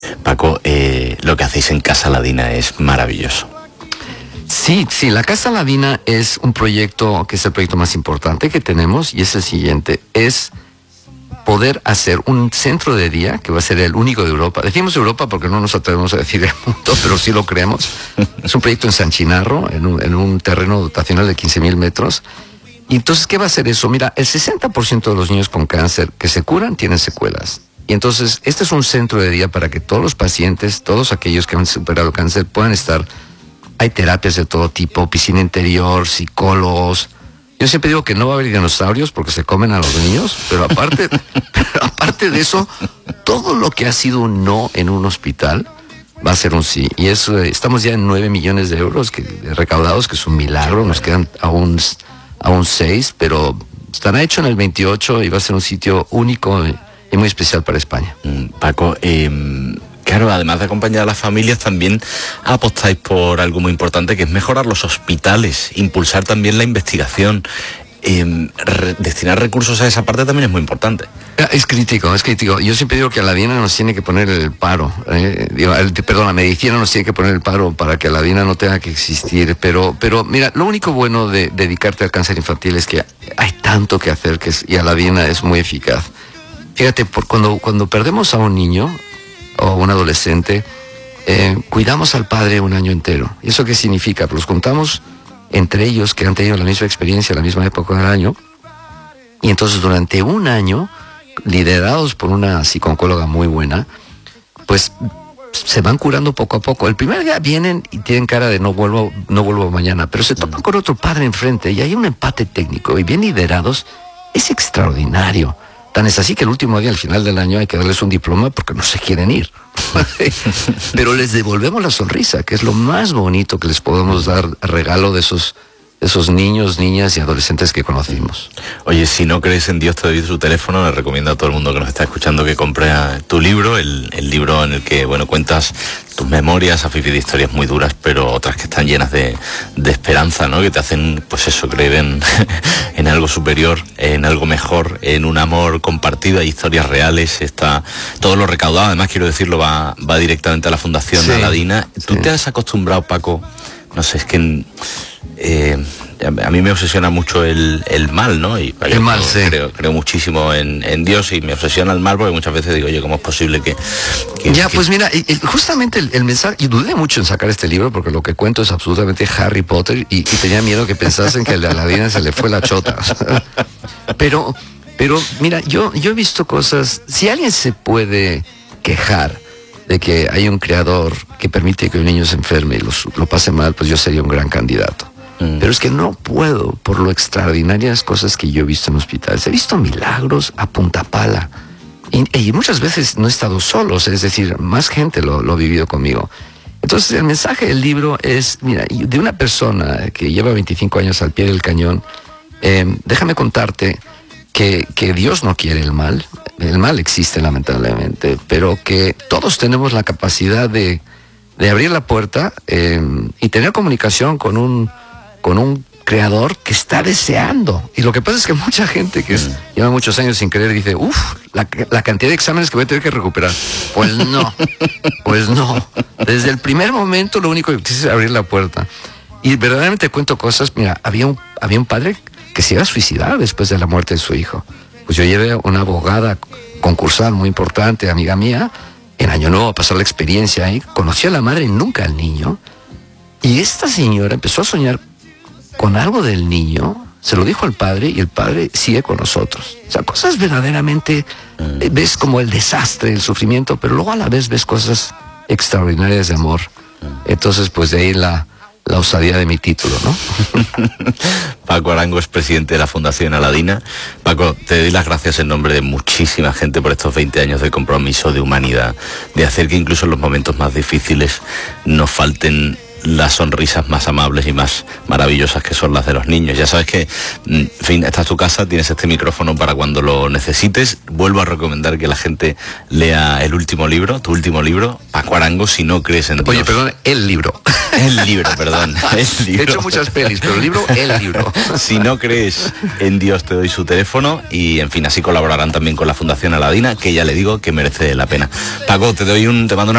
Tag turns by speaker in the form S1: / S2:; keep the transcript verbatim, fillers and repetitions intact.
S1: Paco, eh, lo que hacéis en Casa Aladina es maravilloso.
S2: Sí, sí, la Casa Aladina es un proyecto que es el proyecto más importante que tenemos y es el siguiente, es poder hacer un centro de día que va a ser el único de Europa. Decimos Europa porque no nos atrevemos a decir el mundo, pero sí lo creemos. Es un proyecto en San Chinarro, en un, en un terreno dotacional de quince mil metros. Y entonces, ¿qué va a hacer eso? Mira, el sesenta por ciento de los niños con cáncer que se curan tienen secuelas. Y entonces, este es un centro de día para que todos los pacientes, todos aquellos que han superado el cáncer puedan estar. Hay terapias de todo tipo, piscina interior, psicólogos. Yo siempre digo que no va a haber dinosaurios porque se comen a los niños, pero aparte, pero aparte de eso, todo lo que ha sido un no en un hospital va a ser un sí. Y eso, estamos ya en nueve millones de euros que, recaudados, que es un milagro. Nos quedan aún, aún seis, pero estará hecho en el veintiocho y va a ser un sitio único y muy especial para España.
S1: Paco, eh, claro, además de acompañar a las familias, también apostáis por algo muy importante, que es mejorar los hospitales, impulsar también la investigación. Eh, re, destinar recursos a esa parte también es muy importante.
S2: Es crítico, es crítico. Yo siempre digo que a la D I N A nos tiene que poner el paro. Eh, digo, el, perdón, la medicina nos tiene que poner el paro para que la D I N A no tenga que existir. Pero, pero mira, lo único bueno de dedicarte al cáncer infantil es que hay tanto que hacer que es, y a la D I N A es muy eficaz. Fíjate, por cuando, cuando perdemos a un niño o un adolescente, eh, cuidamos al padre un año entero. ¿Y eso qué significa? Pues los contamos entre ellos que han tenido la misma experiencia, la misma época del año, y entonces durante un año, liderados por una psicóloga muy buena, pues se van curando poco a poco. El primer día vienen y tienen cara de no vuelvo, no vuelvo mañana, pero se topan con otro padre enfrente y hay un empate técnico y bien liderados, es extraordinario. Tan es así que el último día, al final del año, hay que darles un diploma porque no se quieren ir. Pero les devolvemos la sonrisa, que es lo más bonito que les podemos dar a regalo de esos, esos niños, niñas y adolescentes que conocimos.
S1: Oye, si no crees en Dios te doy su teléfono. Le recomiendo a todo el mundo que nos está escuchando que compre tu libro, el, el libro en el que, bueno, cuentas tus memorias, has vivido historias muy duras, pero otras que están llenas de, de esperanza, ¿no? Que te hacen, pues eso, creer en, en algo superior, en algo mejor, en un amor compartido. Hay historias reales, está todo lo recaudado, además quiero decirlo, va, va directamente a la Fundación
S2: sí,
S1: Aladina. ¿Tú
S2: sí.
S1: te has acostumbrado, Paco? No sé, es que eh, a mí me obsesiona mucho el, el mal, ¿no? Y
S2: el mal,
S1: creo,
S2: sí.
S1: Creo, creo muchísimo en, en Dios y me obsesiona el mal porque muchas veces digo, oye, ¿cómo es posible que...? que
S2: ya,
S1: que...
S2: pues mira, el, justamente el, el mensaje, y dudé mucho en sacar este libro porque lo que cuento es absolutamente Harry Potter y, y tenía miedo que pensasen que el de Aladina se le fue la chota. pero, pero mira, yo, yo he visto cosas, si alguien se puede quejar de que hay un creador que permite que un niño se enferme y los, lo pase mal, pues yo sería un gran candidato. Mm. Pero es que no puedo, por lo extraordinarias cosas que yo he visto en hospitales. He visto milagros a punta pala. Y, y muchas veces no he estado solo, es decir, más gente lo, lo ha vivido conmigo. Entonces el mensaje del libro es, mira, de una persona que lleva veinticinco años al pie del cañón, eh, déjame contarte que, que Dios no quiere el mal. El mal existe lamentablemente, pero que todos tenemos la capacidad de, de abrir la puerta eh, y tener comunicación con un, con un creador que está deseando. Y lo que pasa es que mucha gente que es, mm. lleva muchos años sin creer dice, uff, la, la cantidad de exámenes que voy a tener que recuperar. Pues no, pues no. Desde el primer momento lo único que quise es abrir la puerta. Y verdaderamente cuento cosas, mira, había un, había un padre que se iba a suicidar después de la muerte de su hijo. Pues yo llevé a una abogada concursal muy importante, amiga mía, en Año Nuevo a pasar la experiencia ahí. Conocí a la madre y nunca al niño. Y esta señora empezó a soñar con algo del niño, se lo dijo al padre y el padre sigue con nosotros. O sea, cosas verdaderamente, eh, ves como el desastre, el sufrimiento, pero luego a la vez ves cosas extraordinarias de amor. Entonces, pues de ahí la... la osadía de mi título, ¿no?
S1: Paco Arango es presidente de la Fundación Aladina. Paco, te doy las gracias en nombre de muchísima gente por estos veinte años de compromiso, de humanidad, de hacer que incluso en los momentos más difíciles nos falten las sonrisas más amables y más maravillosas que son las de los niños. Ya sabes que, en fin, esta es tu casa, tienes este micrófono para cuando lo necesites. Vuelvo a recomendar que la gente lea el último libro, tu último libro, Paco Arango, Si no crees en Dios.
S2: Oye, perdón, el libro.
S1: El libro, perdón. El libro.
S2: He hecho muchas pelis, pero el libro, el libro.
S1: Si no crees en Dios, te doy su teléfono y, en fin, así colaborarán también con la Fundación Aladina, que ya le digo que merece la pena. Paco, te doy un, te mando una